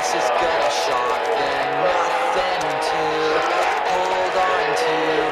this is gonna shock them. Nothing to hold on to.